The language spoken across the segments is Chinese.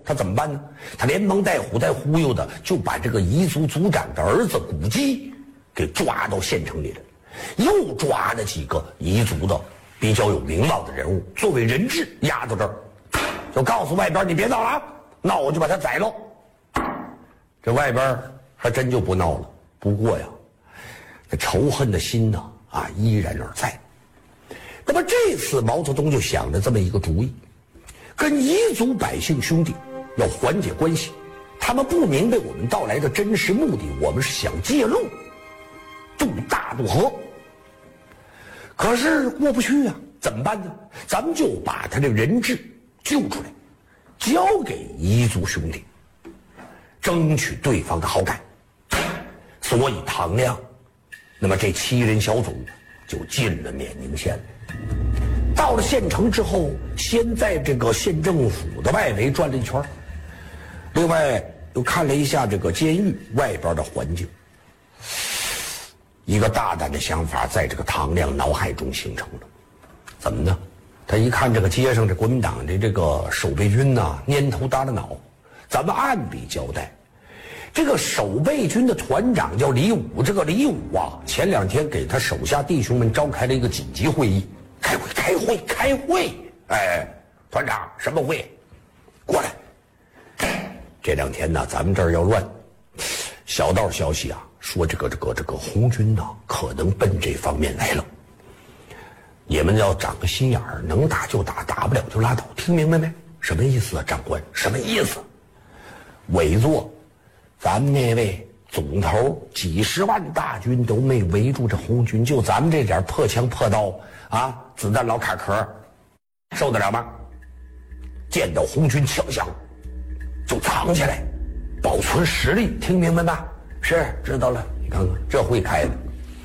他怎么办呢？他连蒙带唬带忽悠的，就把这个彝族族长的儿子古基给抓到县城里了，又抓了几个彝族的比较有名望的人物，作为人质押到这儿，就告诉外边你别闹了啊，闹我就把他宰了。这外边还真就不闹了。不过呀，这仇恨的心呢依然而在。那么这次毛泽东就想了这么一个主意，跟彝族百姓兄弟要缓解关系，他们不明白我们到来的真实目的，我们是想借路渡大渡河。可是过不去啊，怎么办呢？咱们就把他这人质救出来，交给彝族兄弟，争取对方的好感。所以唐亮，那么这7人小组就进了冕宁县。到了县城之后，先在这个县政府的外围转了一圈，另外又看了一下这个监狱外边的环境。一个大胆的想法在这个唐亮脑海中形成了，怎么呢？他一看这个街上这国民党的这个守备军呐，蔫头耷拉脑，咱们按笔交代。这个守备军的团长叫李武，这个李武前2天给他手下弟兄们召开了一个紧急会议，开会。哎，团长，什么会？过来。这2天呢，咱们这儿要乱。小道消息说这个红军呢，可能奔这方面来了。你们要长个心眼儿，能打就打，打不了就拉倒，听明白没？什么意思啊，长官？什么意思？委座，咱们那位总头几十万大军都没围住这红军，就咱们这点破枪破刀子弹老卡壳，受得了吗？见到红军枪响，就藏起来，保存实力，听明白吗？是，知道了。你看看这会开的。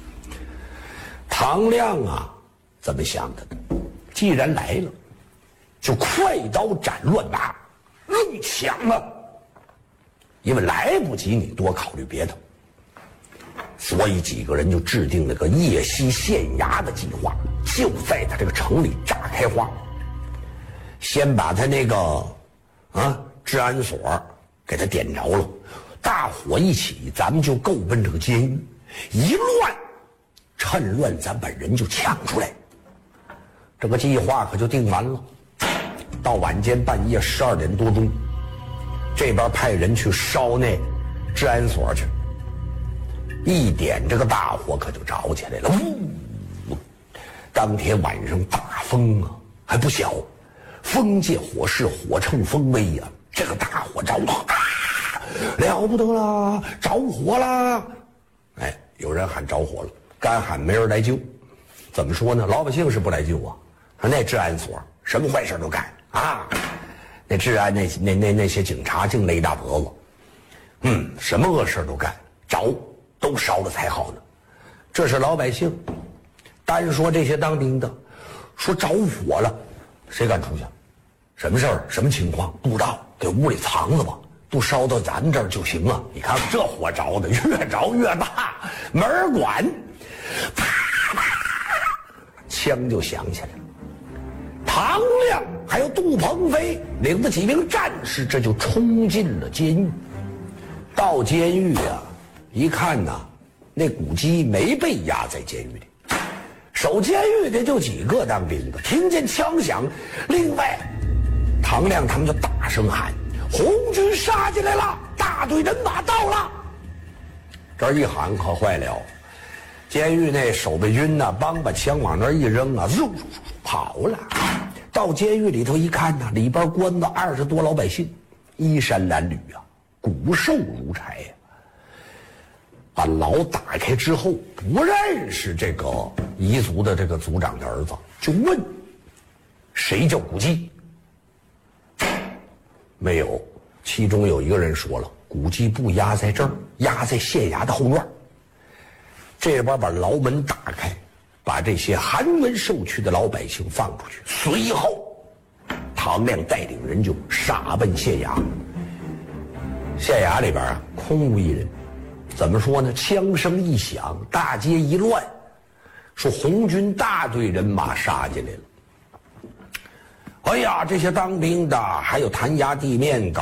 唐亮怎么想的呢？既然来了，就快刀斩乱麻，愣抢啊！因为来不及你多考虑别的，所以几个人就制定了个夜袭县衙的计划，就在他这个城里炸开花，先把他那个治安所给他点着了，大火一起，咱们就够奔这个监狱，一乱，趁乱咱把人就抢出来。这个计划可就定完了。到晚间半夜12点多钟，这边派人去烧那治安所去，一点这个大火可就着起来了。当天晚上大风还不小，风借火势，火乘风威这个大火着了，了不得了，着火了！哎，有人喊着火了，干喊没人来救。怎么说呢？老百姓是不来救那治安所什么坏事都干那治安那些警察净勒大脖子，什么恶事都干，着都烧了才好呢。这是老百姓。单说这些当兵的，说着火了，谁敢出去？什么事儿？什么情况？不知道，给屋里藏着吧，不烧到咱这儿就行了。你看这火着的越着越大，没人管，啪啪，枪就响起来了。唐亮还有杜鹏飞领着几名战士，这就冲进了监狱。到监狱一看那古基没被押在监狱里，守监狱的就几个当兵的，听见枪响，另外唐亮他们就大声喊：红军杀进来了，大队人马到了。这一喊可坏了，监狱那守备军帮把枪往那一扔跑了。到监狱里头一看里边关着20多老百姓，衣衫褴褛骨瘦如柴把牢打开之后，不认识这个彝族的这个族长的儿子，就问谁叫古基？没有，其中有一个人说了，古基不押在这儿，押在县衙的后院。这边把牢门打开，把这些含冤受屈的老百姓放出去。随后唐亮带领人就杀奔县衙。县衙里边空无一人。怎么说呢？枪声一响，大街一乱，说红军大队人马杀进来了。哎呀，这些当兵的还有弹压地面